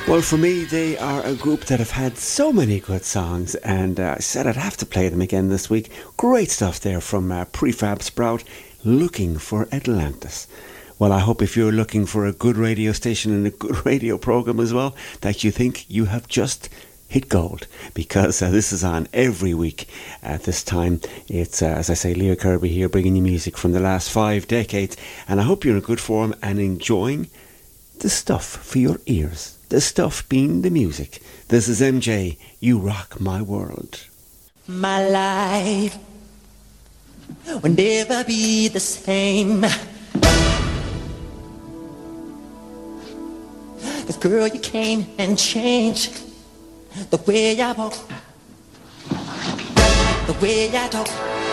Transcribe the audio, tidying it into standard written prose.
Well, for me, they are a group that have had so many good songs, and I said I'd have to play them again this week. Great stuff there from Prefab Sprout, Looking for Atlantis. Well, I hope if you're looking for a good radio station and a good radio program as well, that you think you have just hit gold, because this is on every week at this time. It's, as I say, Leo Kirby here bringing you music from the last 5 decades, and I hope you're in good form and enjoying the stuff for your ears. The stuff being the music. This is MJ, You Rock My World. My life will never be the same. 'Cause girl, you came and changed the way I walk, the way I talk.